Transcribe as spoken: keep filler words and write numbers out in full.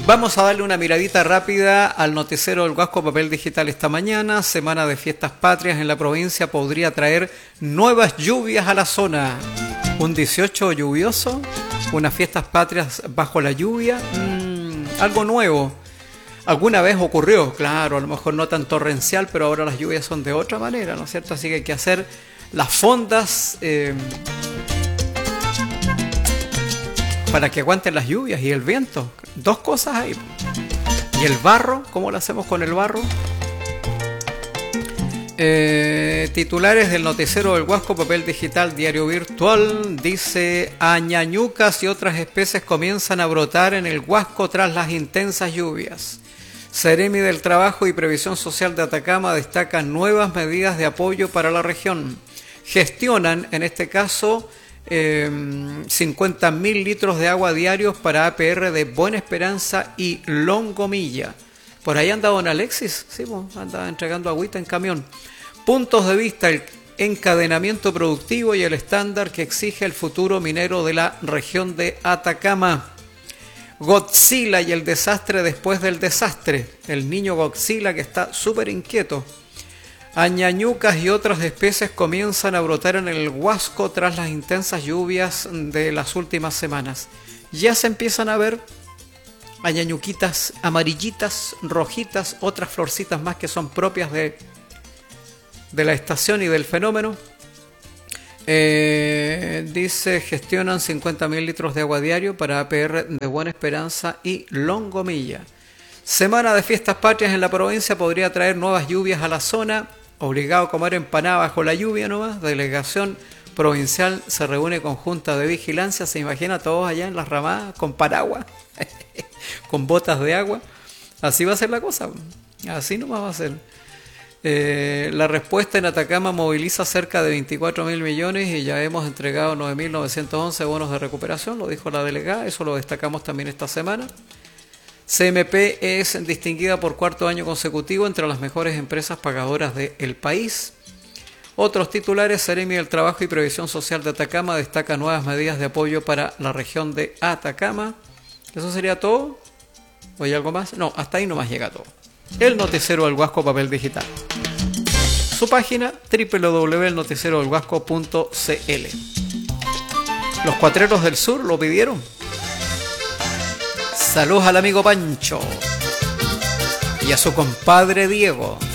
Vamos a darle una miradita rápida al noticiero del Huasco Papel Digital esta mañana. Semana de fiestas patrias en la provincia podría traer nuevas lluvias a la zona. Un dieciocho lluvioso, unas fiestas patrias bajo la lluvia, mmm, algo nuevo. Alguna vez ocurrió, claro, a lo mejor no tan torrencial, pero ahora las lluvias son de otra manera, ¿no es cierto? Así que hay que hacer las fondas eh, para que aguanten las lluvias y el viento. Dos cosas ahí. ¿Y el barro? ¿Cómo lo hacemos con el barro? Eh, titulares del noticiero del Huasco Papel Digital Diario Virtual. Dice: añañucas y otras especies comienzan a brotar en el Huasco tras las intensas lluvias. Seremi del Trabajo y Previsión Social de Atacama destacan nuevas medidas de apoyo para la región. Gestionan, en este caso, eh, cincuenta mil litros de agua diarios para A P R de Buena Esperanza y Longomilla. Por ahí anda don Alexis, sí, pues, anda entregando agüita en camión. Puntos de vista: el encadenamiento productivo y el estándar que exige el futuro minero de la región de Atacama. Godzilla y el desastre después del desastre. El niño Godzilla que está súper inquieto. Añañucas y otras especies comienzan a brotar en el Huasco tras las intensas lluvias de las últimas semanas. Ya se empiezan a ver añañuquitas amarillitas, rojitas, otras florcitas más que son propias de, de la estación y del fenómeno. Eh, dice: gestionan cincuenta mil litros de agua diario para A P R de Buena Esperanza y Longomilla. Semana de fiestas patrias en la provincia podría traer nuevas lluvias a la zona. Obligado a comer empanada bajo la lluvia nomás. Delegación provincial se reúne con junta de vigilancia. Se imagina todos allá en las ramadas con paraguas, con botas de agua. Así va a ser la cosa. Así nomás va a ser. Eh, la respuesta en Atacama moviliza cerca de veinticuatro mil millones y ya hemos entregado nueve mil novecientos once bonos de recuperación, lo dijo la delegada, eso lo destacamos también esta semana. C M P es distinguida por cuarto año consecutivo entre las mejores empresas pagadoras del país. Otros titulares: Seremi del Trabajo y Previsión Social de Atacama destaca nuevas medidas de apoyo para la región de Atacama. ¿Eso sería todo? ¿O hay algo más? No, hasta ahí nomás llega todo. El noticiero del Huasco Papel Digital. Su página doble u doble u doble u punto el noticiero del huasco punto c l. Los cuatreros del sur lo pidieron. Saludos al amigo Pancho y a su compadre Diego.